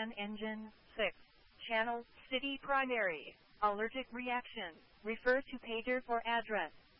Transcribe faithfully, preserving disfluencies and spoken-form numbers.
scan engine. six. Channel, city primary. Allergic reaction. Refer to pager for address.